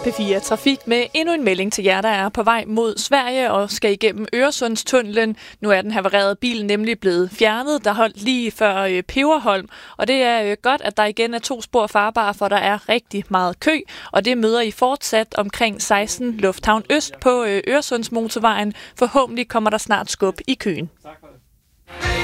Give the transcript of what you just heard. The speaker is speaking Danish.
P4 Trafik med endnu en melding til jer, der er på vej mod Sverige og skal igennem Øresundstunnelen. Nu er den havarerede bil nemlig blevet fjernet, der holdt lige før Peberholm. Og det er godt, at der igen er 2 spor farbare, for der er rigtig meget kø. Og det møder I fortsat omkring 16 Lufthavn Øst på Øresundsmotorvejen. Forhåbentlig kommer der snart skub i køen.